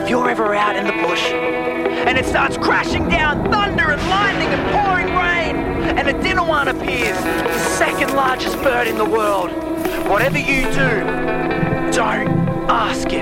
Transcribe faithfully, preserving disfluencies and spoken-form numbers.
If you're ever out in the bush and it starts crashing down, thunder and lightning and pouring rain, and a Dinawan appears, the second largest bird in the world, whatever you do, don't ask it.